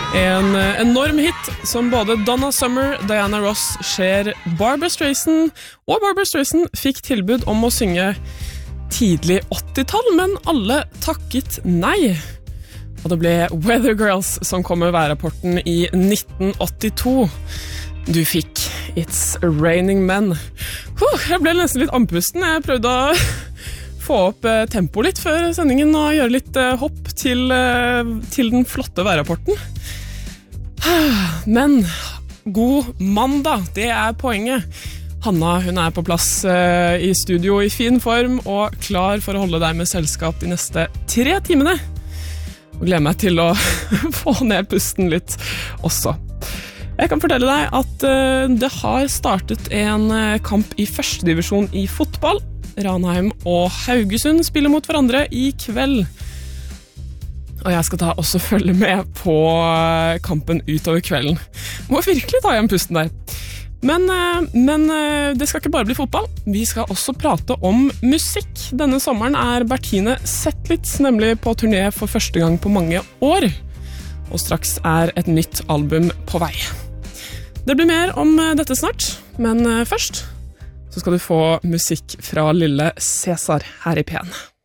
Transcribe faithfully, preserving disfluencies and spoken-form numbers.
En enorm hit som både Donna Summer, Diana Ross, Cher, Barbra Streisand og Barbra Streisand fikk tilbud om å synge tidlig åttitall, men alle takket nei. Og det ble Weather Girls som kom med værrapporten i nitten åttito. Du fikk It's Raining Men. Huh, jeg ble nesten litt andpusten. Jeg prøvde å få opp tempo litt før sendingen og gjøre litt hopp til, til den flotte værrapporten. Men god mandag, det er poenget. Hanna, hun er på plass i studio i fin form og klar for å holde deg med selskap de neste tre timene. Og gleder meg til å få ned pusten litt også. Jeg kan fortelle deg at det har startet en kamp i første divisjon i fotball. Ranheim og Haugesund spiller mot hverandre i kveld. Og jeg skal ta også følge med på kampen utover kvelden. Må virkelig ta igjen pusten der. Men, men det skal ikke bare bli fotball. Vi skal også prate om musikk. Denne sommeren er Bertine Zetlitz nemlig på turné for første gang på mange år. Og straks er et nytt album på vei. Det blir mer om dette snart, men først så skal du få musikk fra lille Cæsar her i P en.